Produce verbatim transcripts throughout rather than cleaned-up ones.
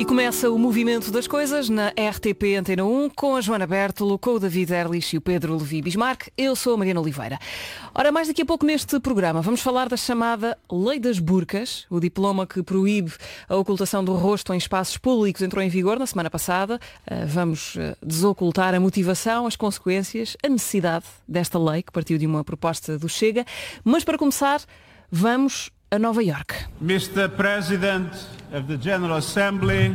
E começa o Movimento das Coisas na R T P Antena um com a Joana Bertolo, com o David Erlich e o Pedro Levi Bismarck. Eu sou a Mariana Oliveira. Ora, mais daqui a pouco neste programa vamos falar da chamada Lei das Burcas. O diploma que proíbe a ocultação do rosto em espaços públicos entrou em vigor na semana passada. Vamos desocultar a motivação, as consequências, a necessidade desta lei que partiu de uma proposta do Chega. Mas para começar, vamos a Nova York. mister President of the General Assembly,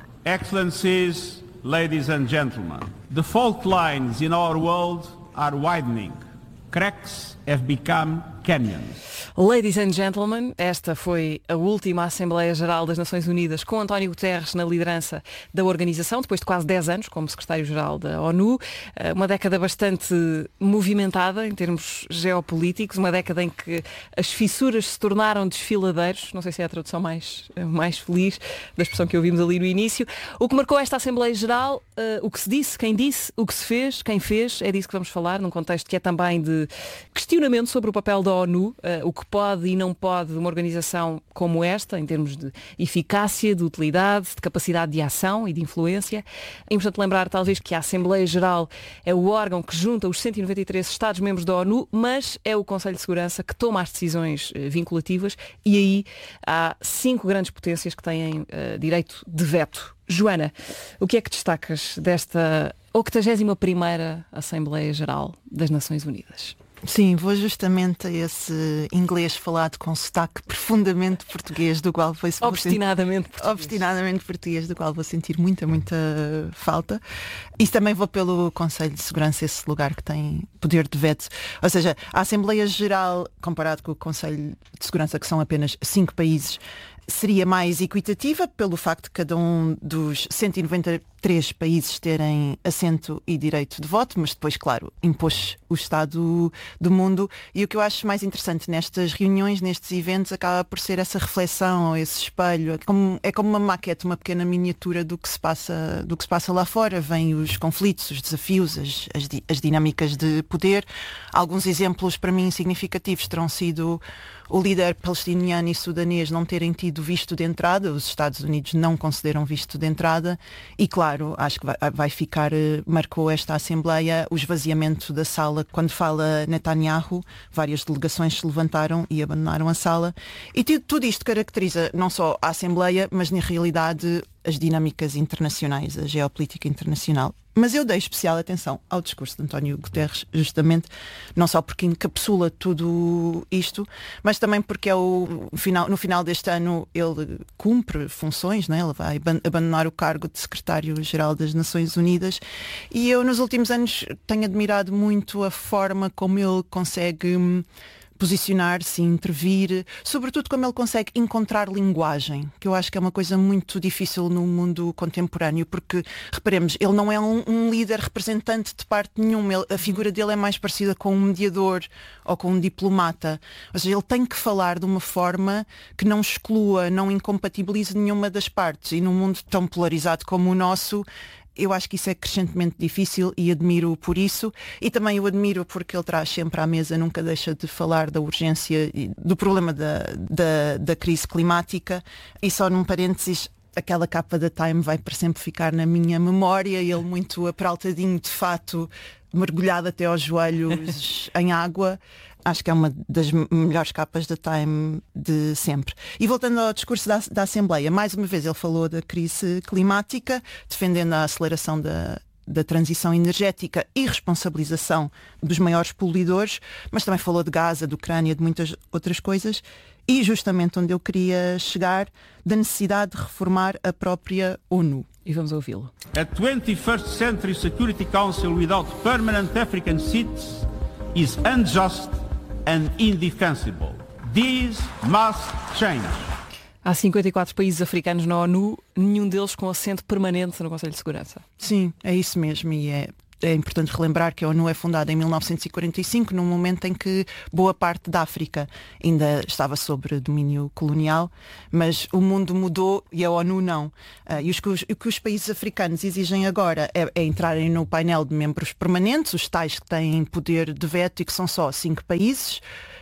Excellencies, ladies and gentlemen, the fault lines in our world are widening. Cracks have become canyons. Ladies and gentlemen, esta foi a última Assembleia Geral das Nações Unidas com António Guterres na liderança da organização, depois de quase dez anos como secretário-geral da ONU. Uma década bastante movimentada em termos geopolíticos, uma década em que as fissuras se tornaram desfiladeiros, não sei se é a tradução mais, mais feliz da expressão que ouvimos ali no início. O que marcou esta Assembleia Geral, uh, o que se disse, quem disse, o que se fez, quem fez, é disso que vamos falar, num contexto que é também de questionamento sobre o papel da ONU, uh, o que pode e não pode uma organização como esta, em termos de eficácia, de utilidade, de capacidade de ação e de influência. É importante lembrar, talvez, que a Assembleia Geral é o órgão que junta os cento e noventa e três Estados-membros da ONU, mas é o Conselho de Segurança que toma as decisões uh, vinculativas, e aí há cinco grandes potências que têm uh, direito de veto. Joana, o que é que destacas desta octagésima primeira Assembleia Geral das Nações Unidas? Sim, vou justamente a esse inglês falado com sotaque profundamente português, do qual vou obstinadamente sentir, português. obstinadamente português, do qual vou sentir muita, muita falta. E também vou pelo Conselho de Segurança, esse lugar que tem poder de veto. Ou seja, a Assembleia Geral, comparado com o Conselho de Segurança, que são apenas cinco países, seria mais equitativa pelo facto de cada um dos cento e noventa e três países terem assento e direito de voto, mas depois, claro, impôs o Estado do mundo. E o que eu acho mais interessante nestas reuniões, nestes eventos, acaba por ser essa reflexão, esse espelho. É como, é como uma maquete, uma pequena miniatura do que se passa, do que se passa lá fora. Vêm os conflitos, os desafios, as, as, as dinâmicas de poder. Alguns exemplos para mim significativos terão sido o líder palestiniano e sudanês não terem tido visto de entrada, os Estados Unidos não concederam visto de entrada e, claro, acho que vai, vai ficar, marcou esta Assembleia o esvaziamento da sala. Quando fala Netanyahu, várias delegações se levantaram e abandonaram a sala. E tudo isto caracteriza não só a Assembleia, mas na realidade as dinâmicas internacionais, a geopolítica internacional. Mas eu dei especial atenção ao discurso de António Guterres, justamente, não só porque encapsula tudo isto, mas também porque é o, final, no final deste ano ele cumpre funções, não é? Ele vai abandonar o cargo de secretário-geral das Nações Unidas, e eu nos últimos anos tenho admirado muito a forma como ele consegue posicionar-se, intervir, sobretudo como ele consegue encontrar linguagem, que eu acho que é uma coisa muito difícil no mundo contemporâneo, porque, reparemos, ele não é um, um líder representante de parte nenhuma, ele, a figura dele é mais parecida com um mediador ou com um diplomata, ou seja, ele tem que falar de uma forma que não exclua, não incompatibilize nenhuma das partes, e num mundo tão polarizado como o nosso, eu acho que isso é crescentemente difícil e admiro-o por isso, e também o admiro porque ele traz sempre à mesa, nunca deixa de falar da urgência e do problema da, da, da crise climática. E só num parênteses, aquela capa da Time vai para sempre ficar na minha memória, ele muito aperaltadinho de fato, mergulhado até aos joelhos em água. Acho que é uma das melhores capas da Time de sempre. E voltando ao discurso da, da Assembleia, mais uma vez ele falou da crise climática, defendendo a aceleração da, da transição energética e responsabilização dos maiores poluidores, mas também falou de Gaza, de Ucrânia, de muitas outras coisas, e justamente onde eu queria chegar, da necessidade de reformar a própria ONU. E vamos ouvi-lo. A twenty-first century Security Council without permanent African seats is unjust and indefensible. These must change. Há cinquenta e quatro países africanos na ONU, nenhum deles com assento permanente no Conselho de Segurança. Sim, é isso mesmo, e é, é importante relembrar que a ONU é fundada em mil novecentos e quarenta e cinco, num momento em que boa parte da África ainda estava sob domínio colonial, mas o mundo mudou e a ONU não. Uh, e os que os, o que os países africanos exigem agora é, é entrarem no painel de membros permanentes, os tais que têm poder de veto e que são só cinco países.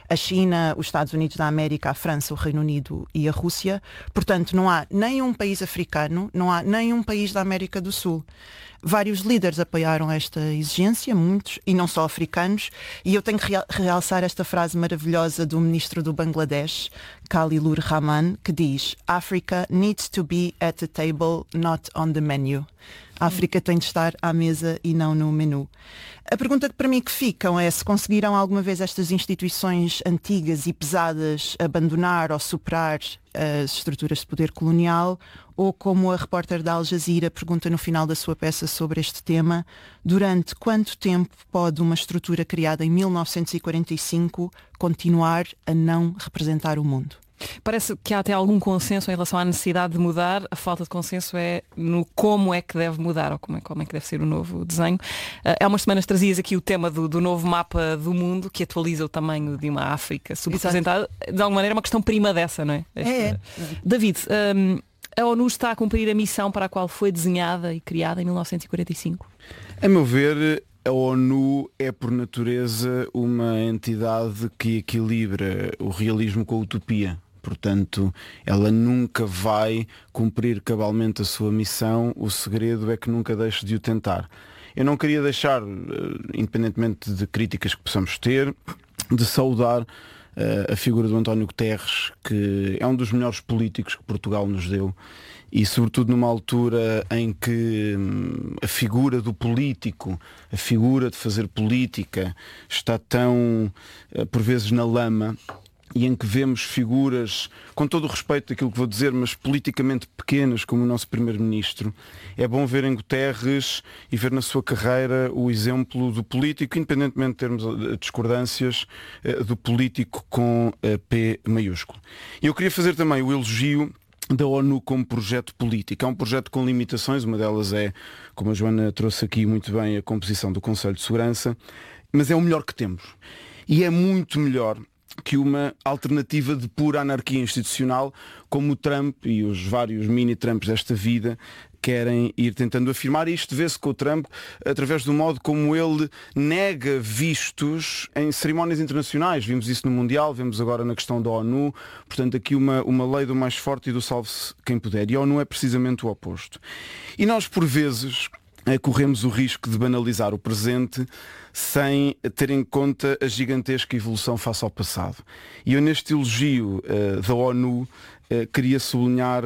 a China, os Estados Unidos da América, a França, o Reino Unido e a Rússia. Portanto, não há nenhum país africano, não há nenhum país da América do Sul. Vários líderes apoiaram esta exigência, muitos, e não só africanos, e eu tenho que realçar esta frase maravilhosa do ministro do Bangladesh, Khalilur Rahman, que diz: Africa needs to be at the table, not on the menu. A África tem de estar à mesa e não no menu. A pergunta que para mim que ficam é se conseguiram alguma vez estas instituições antigas e pesadas abandonar ou superar as estruturas de poder colonial, ou, como a repórter da Al Jazeera pergunta no final da sua peça sobre este tema, durante quanto tempo pode uma estrutura criada em mil novecentos e quarenta e cinco continuar a não representar o mundo? Parece que há até algum consenso em relação à necessidade de mudar. A falta de consenso é no como é que deve mudar, ou como é, como é que deve ser o novo desenho. Uh, há umas semanas trazias aqui o tema do, do novo mapa do mundo, que atualiza o tamanho de uma África subrepresentada. De alguma maneira é uma questão prima dessa, não é? Esta... É, é. David, um, a ONU está a cumprir a missão para a qual foi desenhada e criada em mil novecentos e quarenta e cinco? A meu ver, a ONU é por natureza uma entidade que equilibra o realismo com a utopia. Portanto, ela nunca vai cumprir cabalmente a sua missão. O segredo é que nunca deixe de o tentar. Eu não queria deixar, independentemente de críticas que possamos ter, de saudar a figura do António Guterres, que é um dos melhores políticos que Portugal nos deu, e sobretudo numa altura em que a figura do político, a figura de fazer política, está tão, por vezes, na lama, e em que vemos figuras, com todo o respeito daquilo que vou dizer, mas politicamente pequenas, como o nosso Primeiro-Ministro. É bom ver em Guterres e ver na sua carreira o exemplo do político, independentemente de termos discordâncias, do político com P maiúsculo. E eu queria fazer também o elogio da ONU como projeto político. É um projeto com limitações, uma delas é, como a Joana trouxe aqui muito bem, a composição do Conselho de Segurança, mas é o melhor que temos. E é muito melhor que uma alternativa de pura anarquia institucional, como o Trump e os vários mini-Trumps desta vida querem ir tentando afirmar. E isto vê-se com o Trump através do modo como ele nega vistos em cerimónias internacionais. Vimos isso no Mundial, vemos agora na questão da ONU. Portanto, aqui uma, uma lei do mais forte e do salve-se quem puder. E a ONU é precisamente o oposto. E nós, por vezes, corremos o risco de banalizar o presente sem ter em conta a gigantesca evolução face ao passado. E eu, neste elogio uh, da ONU, uh, queria sublinhar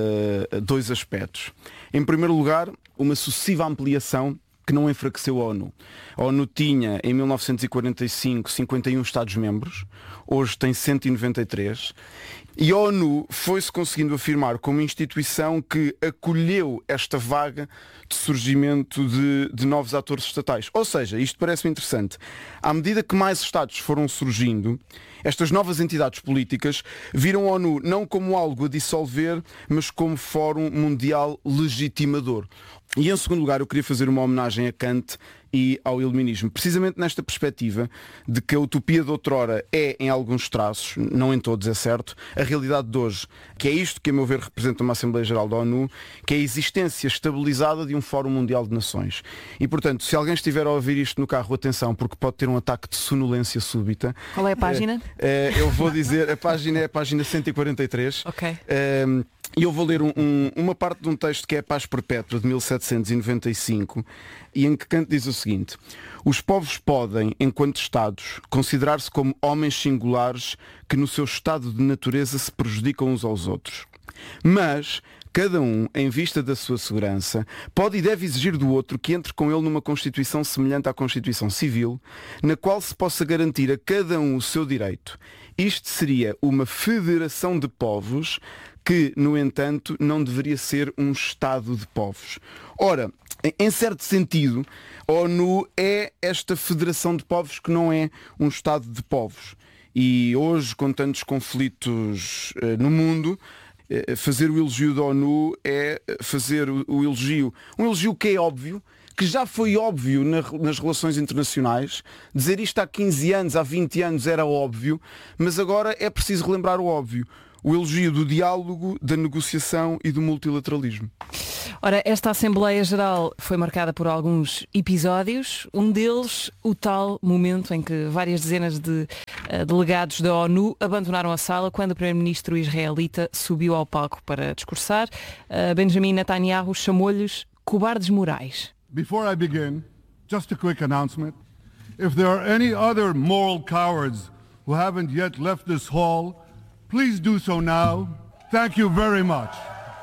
uh, dois aspectos. Em primeiro lugar, uma sucessiva ampliação que não enfraqueceu a ONU. A ONU tinha, em mil novecentos e quarenta e cinco, cinquenta e um Estados-membros, hoje tem cento e noventa e três, e a ONU foi-se conseguindo afirmar como instituição que acolheu esta vaga de surgimento de, de novos atores estatais. Ou seja, isto parece-me interessante, à medida que mais Estados foram surgindo, estas novas entidades políticas viram a ONU não como algo a dissolver, mas como fórum mundial legitimador. E em segundo lugar, eu queria fazer uma homenagem a Kant e ao iluminismo, precisamente nesta perspectiva de que a utopia de outrora é, em alguns traços, não em todos é certo, a realidade de hoje, que é isto que, a meu ver, representa uma Assembleia Geral da ONU, que é a existência estabilizada de um Fórum Mundial de Nações. E, portanto, se alguém estiver a ouvir isto no carro, atenção, porque pode ter um ataque de sonolência súbita. Qual é a página? É, é, eu vou dizer, a página é a página cento e quarenta e três. Ok. É, E eu vou ler um, um, uma parte de um texto que é a Paz Perpétua, de mil setecentos e noventa e cinco, e em que Kant diz o seguinte: os povos podem, enquanto Estados, considerar-se como homens singulares que no seu estado de natureza se prejudicam uns aos outros. Mas cada um, em vista da sua segurança, pode e deve exigir do outro que entre com ele numa Constituição semelhante à Constituição Civil, na qual se possa garantir a cada um o seu direito. Isto seria uma federação de povos que, no entanto, não deveria ser um Estado de povos. Ora, em certo sentido, a ONU é esta federação de povos que não é um Estado de povos. E hoje, com tantos conflitos uh, no mundo, uh, fazer o elogio da ONU é fazer o, o elogio, um elogio que é óbvio, que já foi óbvio na, nas relações internacionais. Dizer isto há quinze anos, há vinte anos era óbvio, mas agora é preciso relembrar o óbvio. O elogio do diálogo, da negociação e do multilateralismo. Ora, esta Assembleia Geral foi marcada por alguns episódios, um deles o tal momento em que várias dezenas de uh, delegados da ONU abandonaram a sala quando o primeiro-ministro israelita subiu ao palco para discursar. Uh, Benjamin Netanyahu chamou-lhes cobardes morais. Before I begin, just a quick announcement. If there are any other moral cowards who haven't yet left this hall, please do so now. Thank you very much.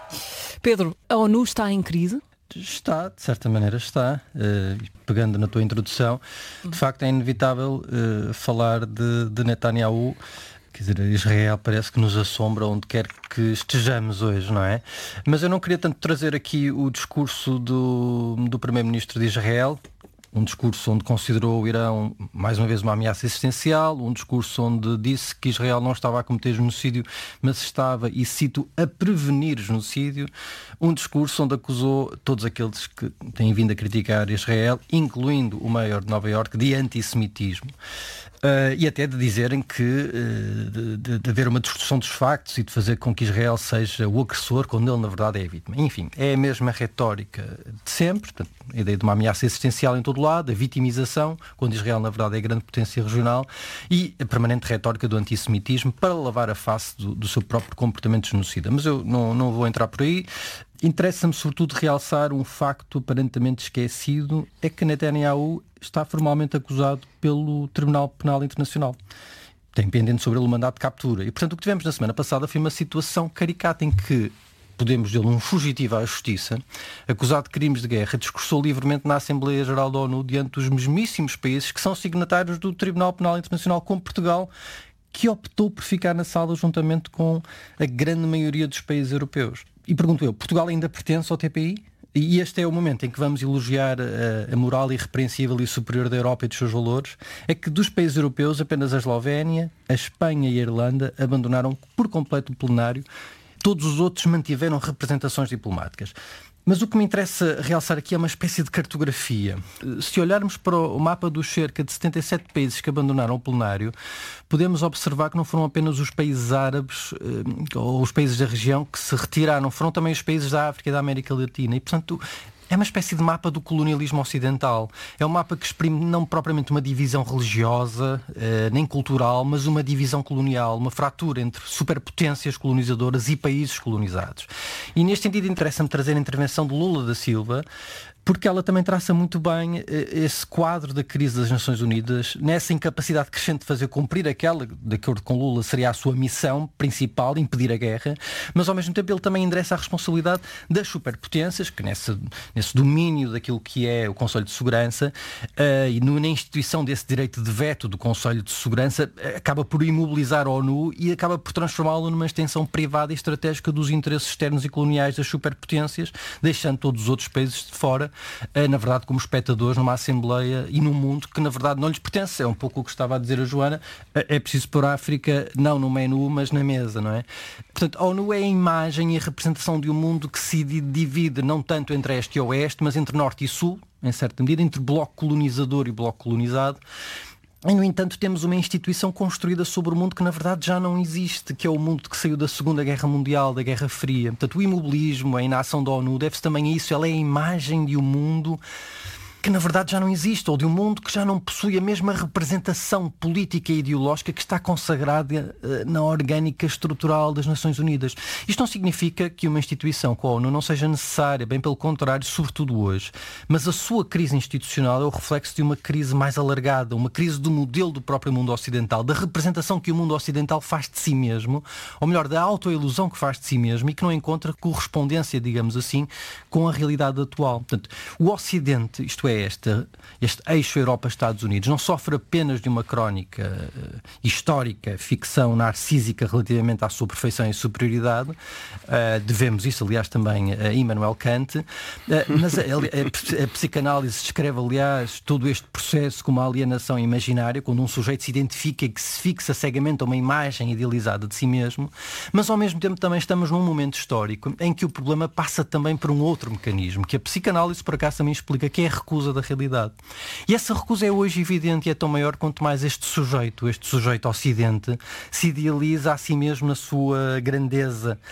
Pedro, a ONU está em crise? Está, de certa maneira está. Uh, pegando na tua introdução, de facto é inevitável uh, falar de, de Netanyahu. Quer dizer, Israel parece que nos assombra onde quer que estejamos hoje, não é? Mas eu não queria tanto trazer aqui o discurso do, do primeiro-ministro de Israel, um discurso onde considerou o Irão mais uma vez uma ameaça existencial, um discurso onde disse que Israel não estava a cometer genocídio, mas estava, e cito, a prevenir genocídio, um discurso onde acusou todos aqueles que têm vindo a criticar Israel, incluindo o mayor de Nova Iorque, de antissemitismo. Uh, e até de dizerem que uh, de, de, de haver uma distorção dos factos e de fazer com que Israel seja o agressor quando ele na verdade é a vítima. Enfim, é a mesma retórica de sempre, portanto, a ideia de uma ameaça existencial em todo lado, a vitimização, quando Israel na verdade é a grande potência regional, e a permanente retórica do antissemitismo para lavar a face do, do seu próprio comportamento genocida. Mas eu não, não vou entrar por aí. Interessa-me sobretudo realçar um facto aparentemente esquecido, é que Netanyahu está formalmente acusado pelo Tribunal Penal Internacional. Tem pendente sobre ele o mandato de captura. E, portanto, o que tivemos na semana passada foi uma situação caricata em que podemos dele um fugitivo à justiça, acusado de crimes de guerra, discursou livremente na Assembleia Geral da ONU diante dos mesmíssimos países que são signatários do Tribunal Penal Internacional, como Portugal, que optou por ficar na sala juntamente com a grande maioria dos países europeus. E pergunto eu, Portugal ainda pertence ao T P I? E este é o momento em que vamos elogiar a, a moral irrepreensível e superior da Europa e dos seus valores. É que dos países europeus apenas a Eslovénia, a Espanha e a Irlanda abandonaram por completo o plenário. Todos os outros mantiveram representações diplomáticas. Mas o que me interessa realçar aqui é uma espécie de cartografia. Se olharmos para o mapa dos cerca de setenta e sete países que abandonaram o plenário, podemos observar que não foram apenas os países árabes ou os países da região que se retiraram, foram também os países da África e da América Latina. E, portanto, é uma espécie de mapa do colonialismo ocidental. É um mapa que exprime não propriamente uma divisão religiosa, eh, nem cultural, mas uma divisão colonial, uma fratura entre superpotências colonizadoras e países colonizados. E neste sentido interessa-me trazer a intervenção de Lula da Silva, porque ela também traça muito bem esse quadro da crise das Nações Unidas, nessa incapacidade crescente de fazer cumprir aquela, de acordo com Lula, seria a sua missão principal, impedir a guerra, mas ao mesmo tempo ele também endereça a responsabilidade das superpotências, que nesse, nesse domínio daquilo que é o Conselho de Segurança, uh, e no, na instituição desse direito de veto do Conselho de Segurança, acaba por imobilizar a ONU e acaba por transformá-lo numa extensão privada e estratégica dos interesses externos e coloniais das superpotências, deixando todos os outros países de fora, na verdade como espectadores numa Assembleia e num mundo que na verdade não lhes pertence. É um pouco o que estava a dizer a Joana, é preciso pôr a África não no menu, mas na mesa, não é? Portanto, a ONU é a imagem e a representação de um mundo que se divide não tanto entre este e oeste, mas entre norte e sul, em certa medida, entre bloco colonizador e bloco colonizado. E, no entanto, temos uma instituição construída sobre o mundo que, na verdade, já não existe, que é o mundo que saiu da Segunda Guerra Mundial, da Guerra Fria. Portanto, o imobilismo, a inação da ONU, deve-se também a isso. Ela é a imagem de um mundo que, na verdade, já não existe, ou de um mundo que já não possui a mesma representação política e ideológica que está consagrada uh, na orgânica estrutural das Nações Unidas. Isto não significa que uma instituição como a ONU não seja necessária, bem pelo contrário, sobretudo hoje. Mas a sua crise institucional é o reflexo de uma crise mais alargada, uma crise do modelo do próprio mundo ocidental, da representação que o mundo ocidental faz de si mesmo, ou melhor, da autoilusão que faz de si mesmo e que não encontra correspondência, digamos assim, com a realidade atual. Portanto, o Ocidente, isto é, Este, este eixo Europa-Estados Unidos não sofre apenas de uma crónica uh, histórica, ficção narcísica relativamente à sua perfeição e superioridade. Uh, devemos isso, aliás, também a Immanuel Kant. Uh, mas a, a, a psicanálise descreve, aliás, todo este processo como uma alienação imaginária, quando um sujeito se identifica e que se fixa cegamente a uma imagem idealizada de si mesmo. Mas, ao mesmo tempo, também estamos num momento histórico em que o problema passa também por um outro mecanismo, que a psicanálise, por acaso, também explica, que é a recusa da realidade. E essa recusa é hoje evidente e é tão maior quanto mais este sujeito, este sujeito ocidente, se idealiza a si mesmo na sua grandeza.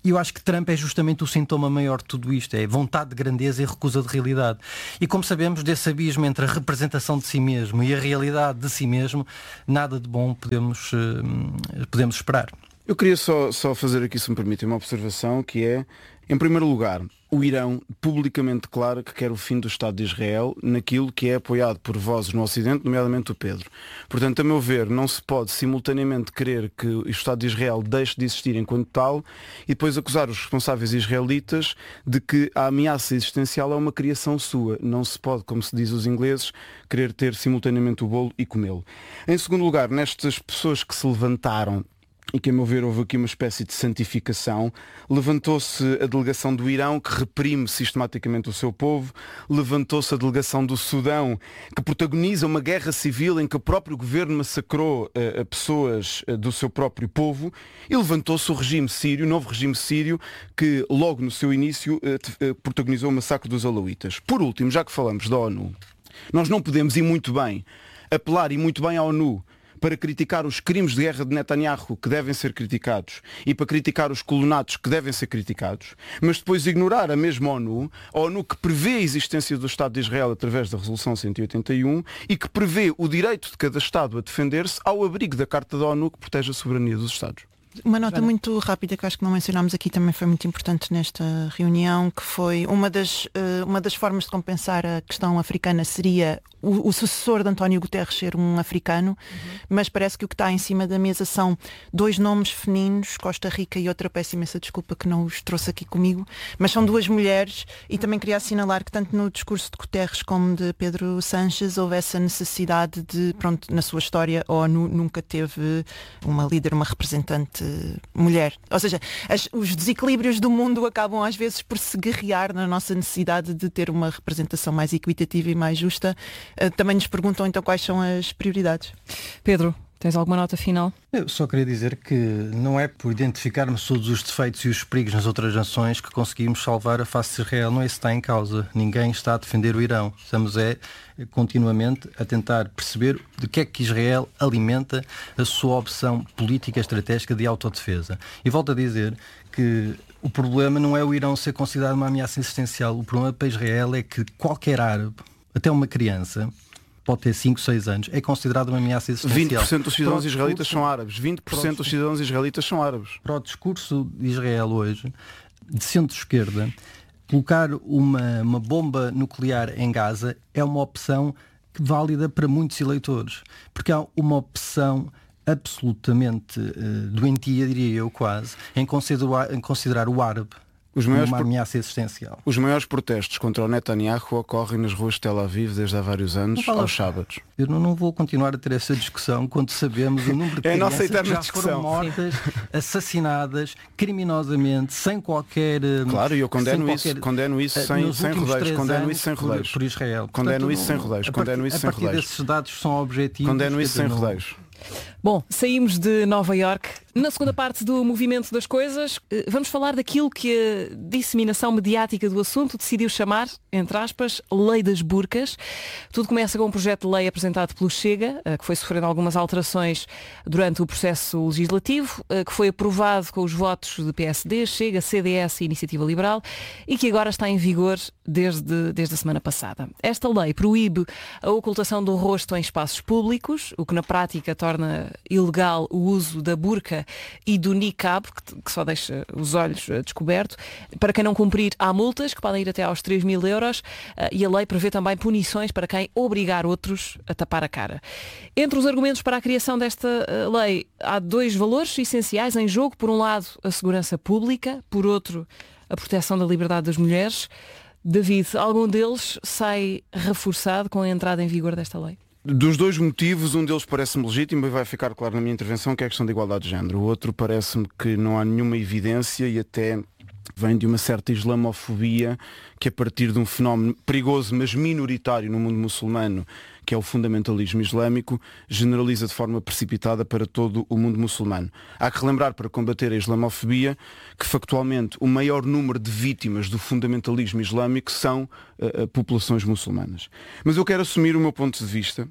E eu acho que Trump é justamente o sintoma maior de tudo isto, é vontade de grandeza e recusa de realidade. E como sabemos, desse abismo entre a representação de si mesmo e a realidade de si mesmo, nada de bom podemos, uh, podemos esperar. Eu queria só, só fazer aqui, se me permitem, uma observação, que é, em primeiro lugar, o Irão publicamente declara que quer o fim do Estado de Israel naquilo que é apoiado por vozes no Ocidente, nomeadamente o Pedro. Portanto, a meu ver, não se pode simultaneamente querer que o Estado de Israel deixe de existir enquanto tal e depois acusar os responsáveis israelitas de que a ameaça existencial é uma criação sua. Não se pode, como se diz os ingleses, querer ter simultaneamente o bolo e comê-lo. Em segundo lugar, nestas pessoas que se levantaram e que, a meu ver, houve aqui uma espécie de santificação, levantou-se a delegação do Irão, que reprime sistematicamente o seu povo, levantou-se a delegação do Sudão, que protagoniza uma guerra civil em que o próprio governo massacrou uh, pessoas uh, do seu próprio povo, e levantou-se o regime sírio, o novo regime sírio, que logo no seu início uh, uh, protagonizou o massacre dos alauítas. Por último, já que falamos da ONU, nós não podemos ir muito bem, apelar e muito bem à ONU, para criticar os crimes de guerra de Netanyahu, que devem ser criticados, e para criticar os colonatos, que devem ser criticados, mas depois ignorar a mesma ONU, a ONU que prevê a existência do Estado de Israel através da Resolução cento e oitenta e um e que prevê o direito de cada Estado a defender-se ao abrigo da Carta da ONU que protege a soberania dos Estados. Uma nota muito rápida que eu acho que não mencionámos aqui, também foi muito importante nesta reunião, que foi uma das, uma das formas de compensar a questão africana seria o, o sucessor de António Guterres ser um africano, uhum. mas parece que o que está em cima da mesa são dois nomes femininos, Costa Rica e outra, peço imensa desculpa que não os trouxe aqui comigo, mas são duas mulheres, e também queria assinalar que tanto no discurso de Guterres como de Pedro Sánchez houve essa necessidade de, pronto, na sua história a ONU nunca teve uma líder, uma representante mulher. Ou seja, as, os desequilíbrios do mundo acabam às vezes por se guerrear na nossa necessidade de ter uma representação mais equitativa e mais justa. Uh, também nos perguntam então quais são as prioridades. Pedro, tens alguma nota final? Eu só queria dizer que não é por identificarmos todos os defeitos e os perigos nas outras nações que conseguimos salvar a face de Israel. Não é isso que está em causa. Ninguém está a defender o Irão. Estamos é continuamente a tentar perceber de que é que Israel alimenta a sua opção política estratégica de autodefesa. E volto a dizer que o problema não é o Irão ser considerado uma ameaça existencial. O problema para Israel é que qualquer árabe, até uma criança, pode ter cinco, seis anos, é considerado uma ameaça existencial. vinte por cento dos cidadãos israelitas são árabes. vinte por cento dos cidadãos israelitas são árabes. Para o discurso de Israel hoje, de centro-esquerda, colocar uma, uma bomba nuclear em Gaza é uma opção válida para muitos eleitores. Porque há uma opção absolutamente uh, doentia, diria eu quase, em considerar, em considerar o árabe Os maiores, uma ameaça existencial. Os maiores protestos contra o Netanyahu ocorrem nas ruas de Tel Aviv desde há vários anos, aos sábados. Eu não, não vou continuar a ter essa discussão quando sabemos o número de é crianças que já discussão. foram mortas, assassinadas, criminosamente, sem qualquer... Claro, e eu condeno isso, qualquer, condeno isso sem, sem rodeios. Condeno isso sem rodeios. Por, por Israel. Condeno Portanto, isso sem rodeios. Condeno isso sem rodeios. A partir desses dados são objetivos. Condeno isso sem rodeios. Bom, saímos de Nova Iorque. Na segunda parte do movimento das coisas, vamos falar daquilo que a disseminação mediática do assunto decidiu chamar, entre aspas, Lei das Burcas. Tudo começa com um projeto de lei apresentado pelo Chega, que foi sofrendo algumas alterações durante o processo legislativo, que foi aprovado com os votos de P S D, Chega, C D S e Iniciativa Liberal e que agora está em vigor desde, desde a semana passada. Esta lei proíbe a ocultação do rosto em espaços públicos, o que na prática torna ilegal o uso da burca e do niqab, que, que só deixa os olhos uh, descobertos. Para quem não cumprir, há multas que podem ir até aos três mil euros uh, e a lei prevê também punições para quem obrigar outros a tapar a cara. Entre os argumentos para a criação desta uh, lei, há dois valores essenciais em jogo. Por um lado, a segurança pública, por outro, a proteção da liberdade das mulheres. David, algum deles sai reforçado com a entrada em vigor desta lei? Dos dois motivos, um deles parece-me legítimo e vai ficar claro na minha intervenção, que é a questão da igualdade de género. O outro parece-me que não há nenhuma evidência e até vem de uma certa islamofobia que, a partir de um fenómeno perigoso, mas minoritário no mundo muçulmano, que é o fundamentalismo islâmico, generaliza de forma precipitada para todo o mundo muçulmano. Há que relembrar, para combater a islamofobia, que factualmente o maior número de vítimas do fundamentalismo islâmico são uh, uh, populações muçulmanas. Mas eu quero assumir o meu ponto de vista,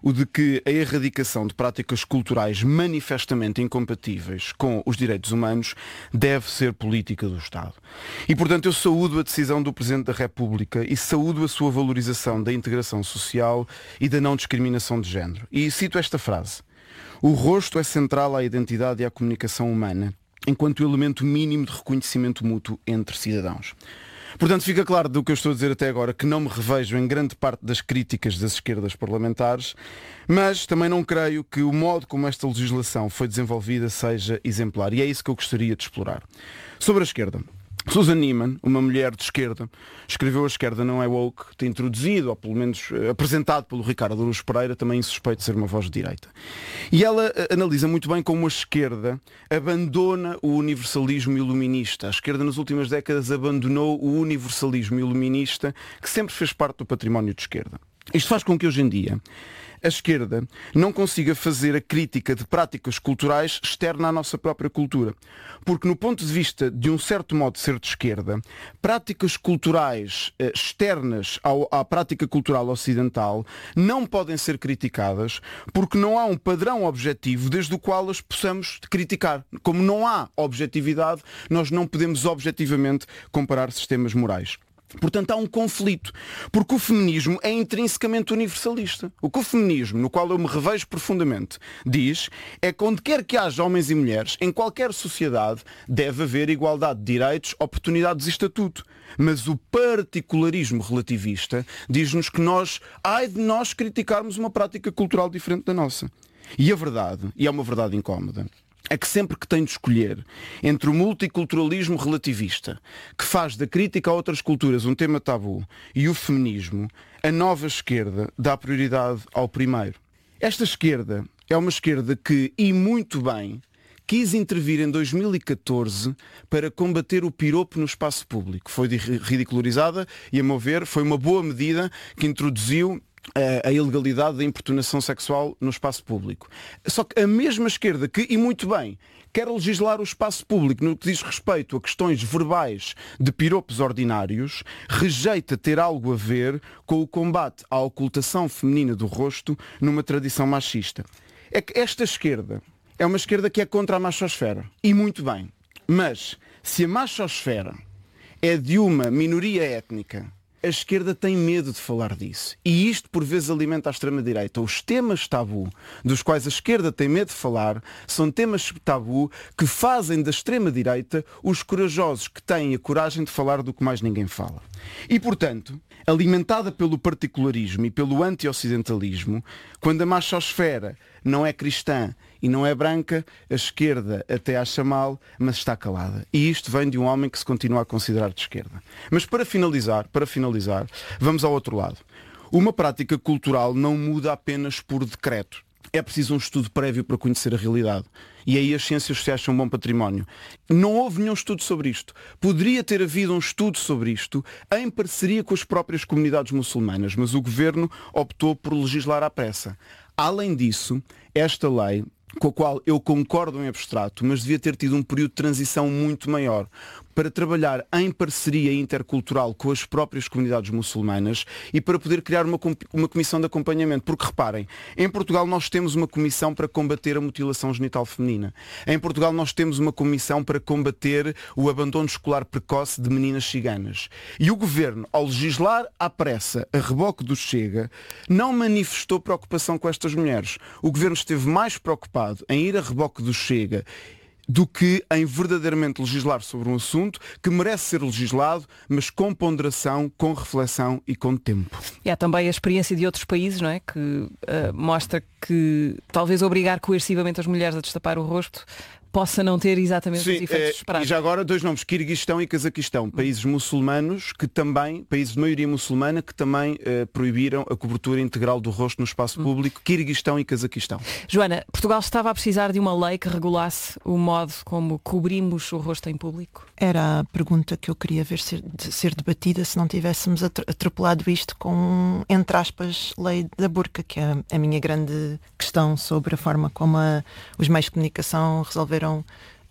o de que a erradicação de práticas culturais manifestamente incompatíveis com os direitos humanos deve ser política do Estado. E, portanto, eu saúdo a decisão do Presidente da República e saúdo a sua valorização da integração social e da não discriminação de género. E cito esta frase: o rosto é central à identidade e à comunicação humana, enquanto elemento mínimo de reconhecimento mútuo entre cidadãos. Portanto, fica claro do que eu estou a dizer até agora que não me revejo em grande parte das críticas das esquerdas parlamentares, mas também não creio que o modo como esta legislação foi desenvolvida seja exemplar. E é isso que eu gostaria de explorar. Sobre a esquerda. Susan Neiman, uma mulher de esquerda, escreveu A Esquerda Não é Woke, tem introduzido, ou pelo menos apresentado pelo Ricardo Araújo Pereira, também insuspeito de ser uma voz de direita. E ela analisa muito bem como a esquerda abandona o universalismo iluminista. A esquerda nas últimas décadas abandonou o universalismo iluminista que sempre fez parte do património de esquerda. Isto faz com que hoje em dia a esquerda não consiga fazer a crítica de práticas culturais externa à nossa própria cultura. Porque no ponto de vista de um certo modo de ser de esquerda, práticas culturais eh, externas ao, à prática cultural ocidental não podem ser criticadas porque não há um padrão objetivo desde o qual as possamos criticar. Como não há objetividade, nós não podemos objetivamente comparar sistemas morais. Portanto, há um conflito, porque o feminismo é intrinsecamente universalista. O que o feminismo, no qual eu me revejo profundamente, diz é que onde quer que haja homens e mulheres, em qualquer sociedade, deve haver igualdade de direitos, oportunidades e estatuto. Mas o particularismo relativista diz-nos que nós, ai de nós criticarmos uma prática cultural diferente da nossa. E a verdade, e é uma verdade incómoda, é que sempre que tenho de escolher entre o multiculturalismo relativista, que faz da crítica a outras culturas um tema tabu, e o feminismo, a nova esquerda dá prioridade ao primeiro. Esta esquerda é uma esquerda que, e muito bem, quis intervir em dois mil e catorze para combater o piropo no espaço público. Foi ridicularizada e, a meu ver, foi uma boa medida que introduziu a ilegalidade da importunação sexual no espaço público. Só que a mesma esquerda que, e muito bem, quer legislar o espaço público no que diz respeito a questões verbais de piropos ordinários, rejeita ter algo a ver com o combate à ocultação feminina do rosto numa tradição machista. É que esta esquerda é uma esquerda que é contra a machosfera. E muito bem. Mas, se a machosfera é de uma minoria étnica, a esquerda tem medo de falar disso. E isto, por vezes, alimenta a extrema-direita. Os temas tabu, dos quais a esquerda tem medo de falar, são temas tabu que fazem da extrema-direita os corajosos que têm a coragem de falar do que mais ninguém fala. E, portanto, alimentada pelo particularismo e pelo anti-ocidentalismo, quando a machosfera não é cristã e não é branca, a esquerda até acha mal, mas está calada. E isto vem de um homem que se continua a considerar de esquerda. Mas para finalizar, para finalizar, vamos ao outro lado. Uma prática cultural não muda apenas por decreto. É preciso um estudo prévio para conhecer a realidade. E aí as ciências sociais são um bom património. Não houve nenhum estudo sobre isto. Poderia ter havido um estudo sobre isto em parceria com as próprias comunidades muçulmanas, mas o governo optou por legislar à pressa. Além disso, esta lei, com a qual eu concordo em abstrato, mas devia ter tido um período de transição muito maior, para trabalhar em parceria intercultural com as próprias comunidades muçulmanas e para poder criar uma, uma comissão de acompanhamento. Porque reparem, em Portugal nós temos uma comissão para combater a mutilação genital feminina. Em Portugal nós temos uma comissão para combater o abandono escolar precoce de meninas ciganas. E o Governo, ao legislar à pressa, a reboque do Chega, não manifestou preocupação com estas mulheres. O Governo esteve mais preocupado em ir a reboque do Chega do que em verdadeiramente legislar sobre um assunto que merece ser legislado, mas com ponderação, com reflexão e com tempo. E há também a experiência de outros países, não é? Que uh, mostra que talvez obrigar coercivamente as mulheres a destapar o rosto possa não ter exatamente Sim, os efeitos é, esperados. E já agora dois nomes, Quirguistão e Cazaquistão, países muçulmanos que também, países de maioria muçulmana, que também eh, proibiram a cobertura integral do rosto no espaço hum. público, Quirguistão e Cazaquistão. Joana, Portugal estava a precisar de uma lei que regulasse o modo como cobrimos o rosto em público? Era a pergunta que eu queria ver ser, de, ser debatida se não tivéssemos atropelado isto com, entre aspas, lei da burca, que é a minha grande questão sobre a forma como a, os meios de comunicação resolveram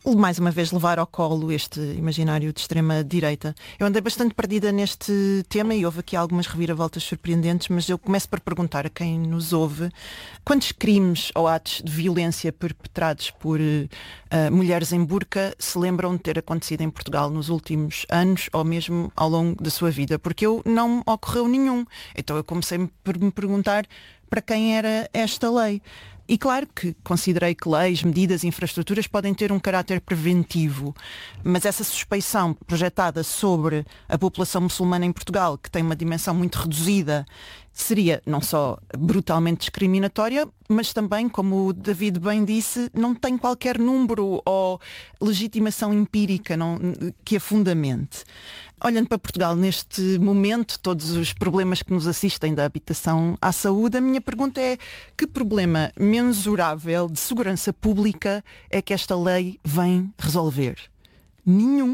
mais uma vez levar ao colo este imaginário de extrema-direita. Eu andei bastante perdida neste tema e houve aqui algumas reviravoltas surpreendentes, mas eu começo por perguntar a quem nos ouve quantos crimes ou atos de violência perpetrados por uh, mulheres em burca se lembram de ter acontecido em Portugal nos últimos anos ou mesmo ao longo da sua vida, porque eu não me ocorreu nenhum. Então eu comecei por me perguntar para quem era esta lei. E claro que considerei que leis, medidas e infraestruturas podem ter um caráter preventivo, mas essa suspeição projetada sobre a população muçulmana em Portugal, que tem uma dimensão muito reduzida, seria não só brutalmente discriminatória, mas também, como o David bem disse, não tem qualquer número ou legitimação empírica não, que a fundamente. Olhando para Portugal neste momento, todos os problemas que nos assistem, da habitação à saúde, a minha pergunta é: que problema mensurável de segurança pública é que esta lei vem resolver? Nenhum.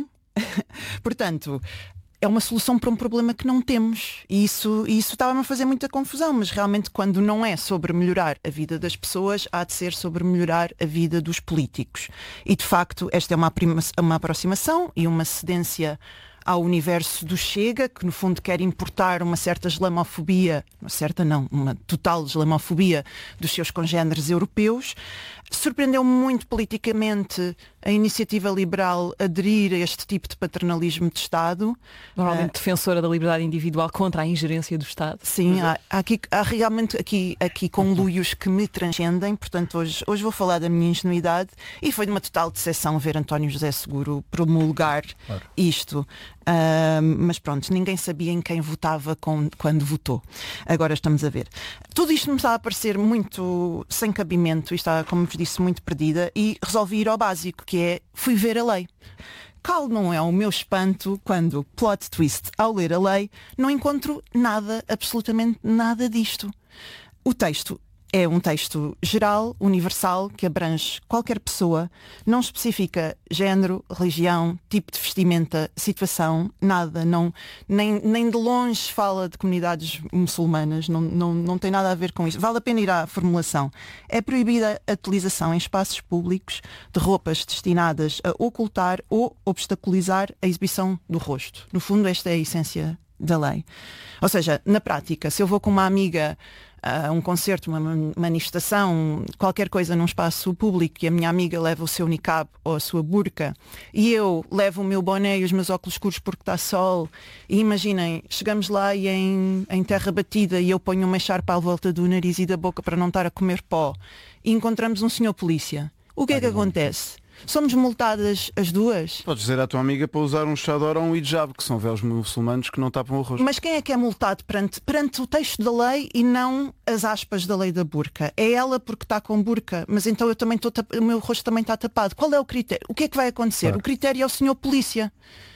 Portanto, é uma solução para um problema que não temos. E isso, isso estava-me a fazer muita confusão, mas realmente quando não é sobre melhorar a vida das pessoas, há de ser sobre melhorar a vida dos políticos. E de facto, esta é uma, uma aproximação e uma cedência ao universo do Chega, que no fundo quer importar uma certa islamofobia, uma certa não, uma total islamofobia dos seus congéneres europeus. Surpreendeu-me muito politicamente a iniciativa liberal aderir a este tipo de paternalismo de Estado. Normalmente uh, defensora da liberdade individual contra a ingerência do Estado. Sim, há, há, aqui, há realmente aqui, aqui conluios que me transcendem, portanto hoje, hoje vou falar da minha ingenuidade e foi de uma total decepção ver António José Seguro promulgar claro. isto. Uh, mas pronto, ninguém sabia em quem votava com, quando votou. Agora estamos a ver. Tudo isto me está a parecer muito sem cabimento e está, como vos disse, muito perdida, e resolvi ir ao básico, que é, fui ver a lei. Qual não é o meu espanto quando, plot twist, ao ler a lei, não encontro nada, absolutamente nada disto. O texto é um texto geral, universal, que abrange qualquer pessoa, não especifica género, religião, tipo de vestimenta, situação, nada, não, nem, nem de longe fala de comunidades muçulmanas, não, não, não tem nada a ver com isso. Vale a pena ir à formulação. É proibida a utilização em espaços públicos de roupas destinadas a ocultar ou obstaculizar a exibição do rosto. No fundo, esta é a essência da lei. Ou seja, na prática, se eu vou com uma amiga a um concerto, uma manifestação, qualquer coisa num espaço público e a minha amiga leva o seu niqab ou a sua burca e eu levo o meu boné e os meus óculos escuros porque está sol, e imaginem, chegamos lá e em, em terra batida e eu ponho uma echarpa à volta do nariz e da boca para não estar a comer pó e encontramos um senhor polícia. O que é que acontece? Somos multadas as duas? Podes dizer à tua amiga para usar um chador ou um hijab, que são véus muçulmanos que não tapam o rosto. Mas quem é que é multado perante, perante o texto da lei e não as aspas da lei da burca? É ela porque está com burca, mas então eu também estou, o meu rosto também está tapado. Qual é o critério? O que é que vai acontecer? Claro. O critério é o senhor polícia.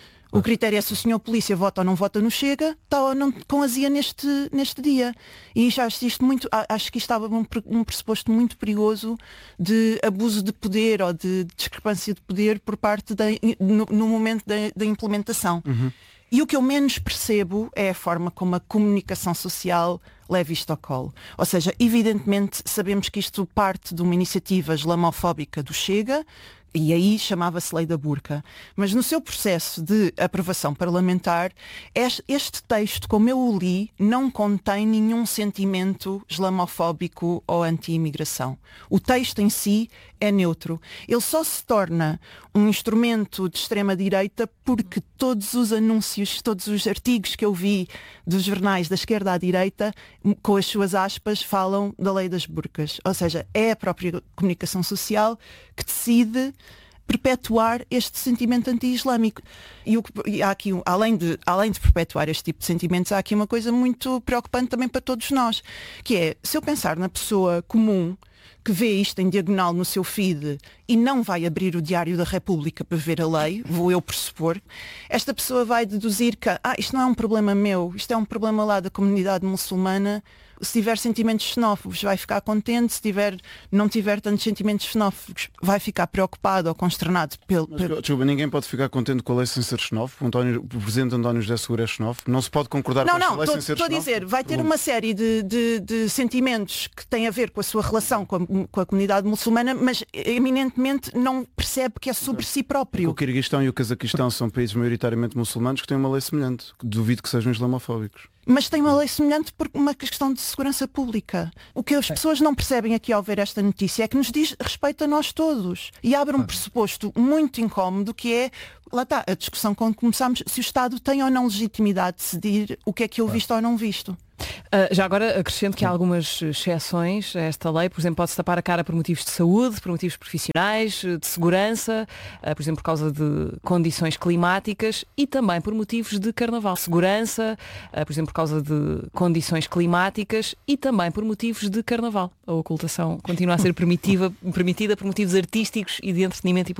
O critério é se o senhor polícia vota ou não vota no Chega, está ou não com azia neste, neste dia. E acho, isto muito, acho que isto estava um, um pressuposto muito perigoso de abuso de poder ou de discrepância de poder por parte da, no, no momento da, da implementação. Uhum. E o que eu menos percebo é a forma como a comunicação social leva isto ao colo. Ou seja, evidentemente sabemos que isto parte de uma iniciativa islamofóbica do Chega, e aí chamava-se Lei da Burca. Mas no seu processo de aprovação parlamentar, este texto, como eu o li, não contém nenhum sentimento islamofóbico ou anti-imigração. O texto em si é neutro. Ele só se torna um instrumento de extrema-direita porque todos os anúncios, todos os artigos que eu vi dos jornais da esquerda à direita, com as suas aspas, falam da Lei das Burcas. Ou seja, é a própria comunicação social que decide perpetuar este sentimento anti-islâmico. E, o, e há aqui, além de, além de perpetuar este tipo de sentimentos, há aqui uma coisa muito preocupante também para todos nós, que é, se eu pensar na pessoa comum que vê isto em diagonal no seu feed e não vai abrir o Diário da República para ver a lei, vou eu pressupor, esta pessoa vai deduzir que ah, isto não é um problema meu, isto é um problema lá da comunidade muçulmana. Se tiver sentimentos xenófobos vai ficar contente, se tiver, não tiver tantos sentimentos xenófobos vai ficar preocupado ou consternado. Pelo, Mas, pelo... Desculpa, ninguém pode ficar contente com a lei sem ser xenófobo? O, António, o Presidente António José Seguro é xenófobo? Não se pode concordar não, com não, a lei tô, sem ser xenófobo? Não, não, estou a dizer, vai ter uma série de, de, de sentimentos que têm a ver com a sua relação com a, com a comunidade muçulmana, mas eminentemente não percebe que é sobre si próprio. O Quirguistão e o Cazaquistão são países maioritariamente muçulmanos que têm uma lei semelhante. Duvido que sejam islamofóbicos. Mas tem uma lei semelhante por uma questão de segurança pública. O que as pessoas não percebem aqui ao ver esta notícia é que nos diz respeito a nós todos. E abre um pressuposto muito incómodo que é, lá está, a discussão quando começámos, se o Estado tem ou não legitimidade de decidir o que é que eu visto ou não visto. Uh, já agora acrescento que há algumas exceções a esta lei. Por exemplo, pode-se tapar a cara por motivos de saúde, por motivos profissionais, de segurança, uh, por exemplo, por causa de condições climáticas e também por motivos de carnaval. Segurança, uh, por exemplo, por causa de condições climáticas e também por motivos de carnaval. A ocultação continua a ser permitida, permitida por motivos artísticos e de entretenimento e